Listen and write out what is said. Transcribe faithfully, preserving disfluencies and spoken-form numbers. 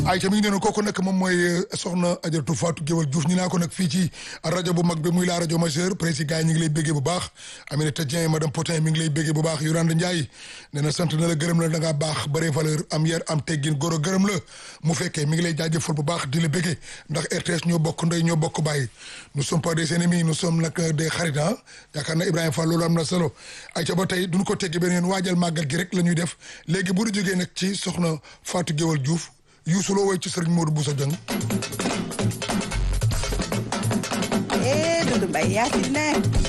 ay ca mi ngi noonu kooku nag moom mooy soxna Ajaratu Fatou Guewel Diouf ñu naa ko nag fii ci rajo bu mag bi muy la rajo majeur prési gars yi ñu ngi lay béggee bu baax Aminata Dieng madame Potin mi ngi lay béggee bu baax Yolande Ndiaye nee na sant na la gërëm la da ngaa baax bare valeur am yar am teggin goro gërëm la mu fekkee mi ngi lay jaajëfal bu baax di la béggee ndax R T S ñoo bokk ndey ñoo bokk bàyyi nous sommes pas des ennemis nous sommes nag des xarit ah yaakaar na Ibrahima Fall loolu am na solo ay ca ba tey duñu ko teggi beneen waajal màggal gi rek la ñuy def léegi bu ñu jógee nag ci soxna Fatou Guewel Diouf Youssou loo woy ci Serigne Modou Bousso Dieng. eh Doudou Mbaye yaa ci ne.